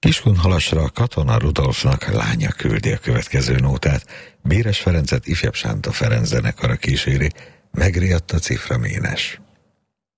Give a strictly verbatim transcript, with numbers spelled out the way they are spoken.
Kiskunhalasra a Katona Rudolfnak lánya küldi a következő nótát. Béres Ferencet ifjabb Sánta Ferenc zenekara kíséri, megriadt a cifra ménes.